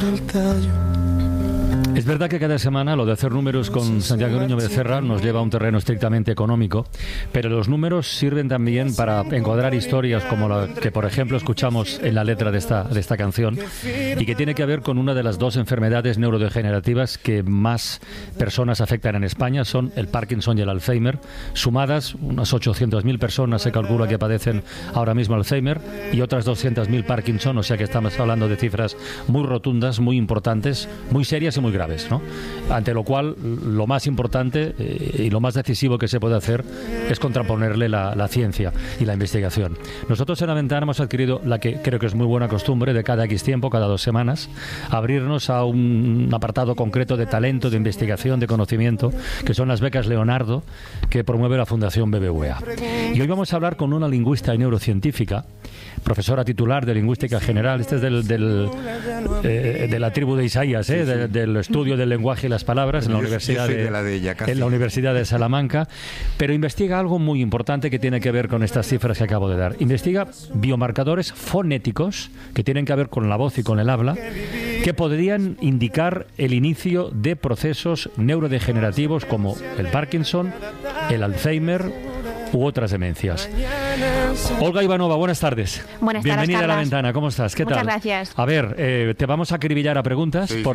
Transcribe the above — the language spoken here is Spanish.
Es verdad que cada semana lo de hacer números con Santiago Niño Becerra nos lleva a un terreno estrictamente económico, pero los números sirven también para encuadrar historias como la que, por ejemplo, escuchamos en la letra de esta canción y que tiene que ver con una de las dos enfermedades neurodegenerativas que más personas afectan en España, son el Parkinson y el Alzheimer. Sumadas, unas 800.000 personas se calcula que padecen ahora mismo Alzheimer y otras 200.000 Parkinson, o sea que estamos hablando de cifras muy rotundas, muy importantes, muy serias y muy graves, ¿no? Ante lo cual, lo más importante y lo más decisivo que se puede hacer es contraponerle la ciencia y la investigación. Nosotros en La Ventana hemos adquirido la que creo que es muy buena costumbre de cada X tiempo, cada 2 semanas, abrirnos a un apartado concreto de talento, de investigación, de conocimiento, que son las becas Leonardo que promueve la Fundación BBVA. Y hoy vamos a hablar con una lingüista y neurocientífica, profesora titular de Lingüística General. Este es de la tribu de Isaías, del estudio del lenguaje y las palabras en la Universidad de Salamanca, pero investiga algo muy importante que tiene que ver con estas cifras que acabo de dar. Investiga biomarcadores fonéticos que tienen que ver con la voz y con el habla, que podrían indicar el inicio de procesos neurodegenerativos como el Parkinson, el Alzheimer u otras demencias. Olga Ivanova, buenas tardes. Buenas tardes, bienvenida Carlos. a La Ventana, ¿cómo estás? ¿Qué tal? Muchas gracias. A ver, te vamos a acribillar a preguntas. Sí.